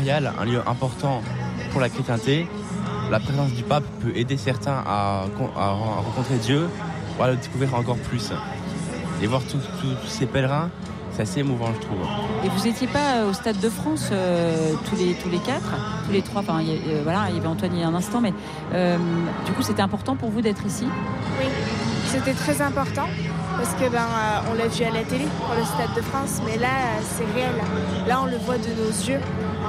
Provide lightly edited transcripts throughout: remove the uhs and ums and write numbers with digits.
impérial, un lieu important pour la chrétienté, la présence du pape peut aider certains à rencontrer Dieu ou à le découvrir encore plus. Et voir tous ces pèlerins, c'est assez émouvant, je trouve. Et vous n'étiez pas au Stade de France tous les quatre, tous les trois, enfin, il y avait Antoine il y a un instant, mais du coup c'était important pour vous d'être ici ? Oui, c'était très important parce que on l'a vu à la télé pour le Stade de France, mais là c'est réel. Là on le voit de nos yeux.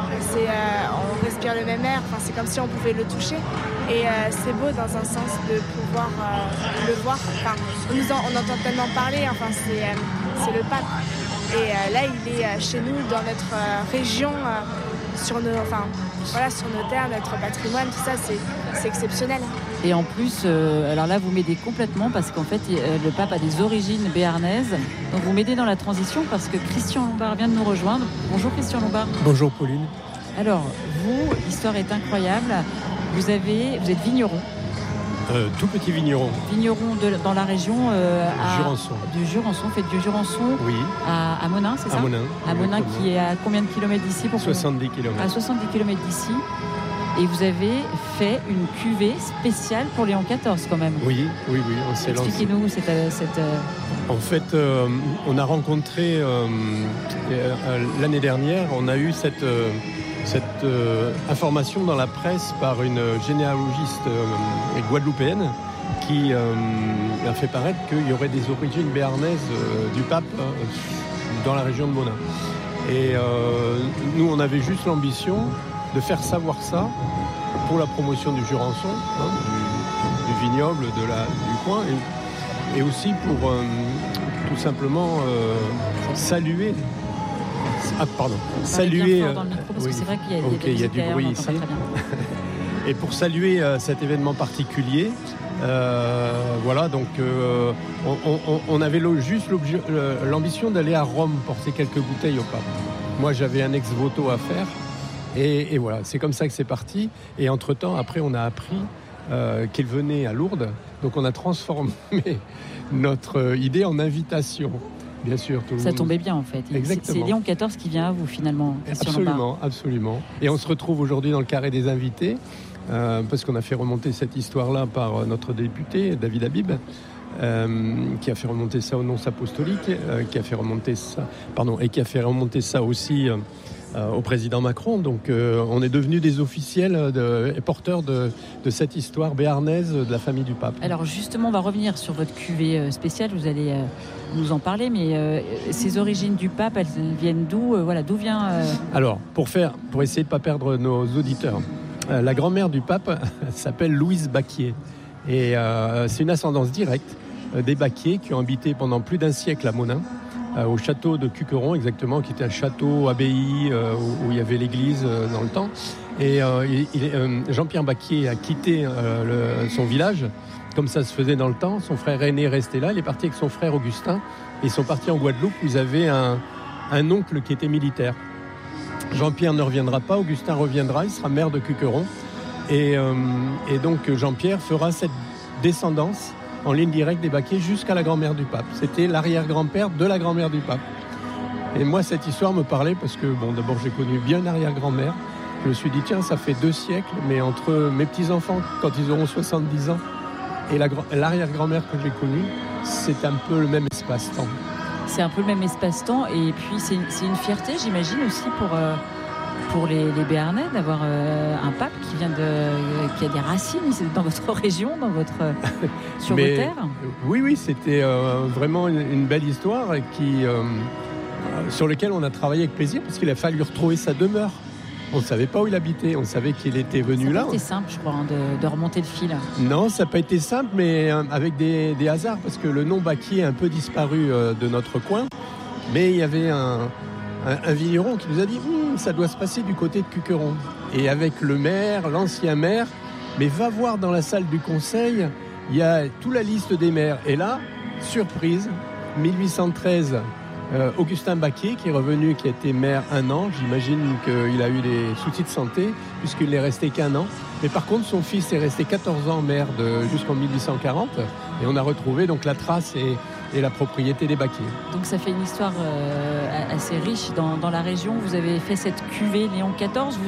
On respire le même air, c'est comme si on pouvait le toucher. Et c'est beau dans un sens de pouvoir le voir. On entend tellement parler, c'est le pape. Et là, il est chez nous, dans notre région, sur nos terres, notre patrimoine, tout ça, c'est exceptionnel. Et en plus, alors là, vous m'aidez complètement parce qu'en fait, le pape a des origines béarnaises. Donc vous m'aidez dans la transition parce que Christian Lombard vient de nous rejoindre. Bonjour Christian Lombard. Bonjour Pauline. Alors, vous, l'histoire est incroyable. Vous êtes vigneron. Tout petit vigneron. Vigneron dans la région Jurançon. Du Jurançon, faites du Jurançon oui. à Monin, c'est ça ? À Monin qui est à combien de kilomètres d'ici ? 70 km. À 70 km d'ici. Et vous avez fait une cuvée spéciale pour Léon XIV quand même. Oui, on s'est lancé. Expliquez-nous cette... En fait, on a rencontré l'année dernière, on a eu cette information dans la presse par une généalogiste guadeloupéenne qui a fait paraître qu'il y aurait des origines béarnaises du pape dans la région de Monin. Et nous, on avait juste l'ambition de faire savoir ça pour la promotion du Jurançon, du vignoble du coin, et aussi pour tout simplement saluer. Ah, pardon. Saluer. Dans le micro parce que c'est vrai qu'il y a du bruit ici. Et pour saluer cet événement particulier, on avait juste l'ambition d'aller à Rome porter quelques bouteilles au pape. Moi, j'avais un ex-voto à faire. Et voilà, c'est comme ça que c'est parti. Et entre-temps, après, on a appris qu'il venait à Lourdes. Donc, on a transformé notre idée en invitation. Bien sûr. Ça tombait bien, en fait. Exactement. C'est Léon XIV qui vient à vous, finalement. Absolument. Et on se retrouve aujourd'hui dans le carré des invités, parce qu'on a fait remonter cette histoire-là par notre député, David Habib, qui a fait remonter ça aux nonces apostoliques, qui a fait remonter ça aussi au président Macron. Donc on est devenus des officiels et porteurs de cette histoire béarnaise de la famille du pape. Alors justement, on va revenir sur votre cuvée spéciale, vous allez nous en parler, mais ces origines du pape, elles viennent d'où ? D'où vient Alors, pour essayer de ne pas perdre nos auditeurs, la grand-mère du pape s'appelle Louise Baquier. Et c'est une ascendance directe des Baquier qui ont habité pendant plus d'un siècle à Monin, au château de Cuqueron exactement, qui était un château abbaye où il y avait l'église dans le temps. Et Jean-Pierre Baquier a quitté son village, comme ça se faisait dans le temps. Son frère aîné restait là, il est parti avec son frère Augustin. Ils sont partis en Guadeloupe, où ils avaient un oncle qui était militaire. Jean-Pierre ne reviendra pas, Augustin reviendra, il sera maire de Cuqueron. Et donc Jean-Pierre fera cette descendance en ligne directe des Baquier jusqu'à la grand-mère du pape. C'était l'arrière-grand-père de la grand-mère du pape. Et moi, cette histoire me parlait parce que, d'abord, j'ai connu bien l'arrière-grand-mère. Je me suis dit, tiens, ça fait 2 siècles, mais entre mes petits-enfants, quand ils auront 70 ans, et l'arrière-grand-mère que j'ai connue, c'est un peu le même espace-temps. C'est un peu le même espace-temps, et puis c'est une fierté, j'imagine, aussi pour les Béarnais d'avoir un pape qui a des racines dans votre région, sur vos terres. Oui, c'était vraiment une belle histoire sur laquelle on a travaillé avec plaisir parce qu'il a fallu retrouver sa demeure. On ne savait pas où il habitait, on savait qu'il était venu là. Ça n'a pas été simple, je crois, de remonter le fil. Non, ça n'a pas été simple, mais avec des hasards, parce que le nom Baquier a un peu disparu de notre coin. Mais il y avait un vigneron qui nous a dit ça doit se passer du côté de Cuqueron. Et avec le maire, l'ancien maire, mais va voir dans la salle du conseil, il y a toute la liste des maires. Et là, surprise, 1813, Augustin Baquier qui est revenu, qui a été maire 1 an. J'imagine qu'il a eu des soucis de santé puisqu'il n'est resté qu'1 an. Mais par contre, son fils est resté 14 ans maire jusqu'en 1840. Et on a retrouvé donc la trace et la propriété des Baquier. Donc ça fait une histoire assez riche dans la région. Vous avez fait cette cuvée Léon XIV.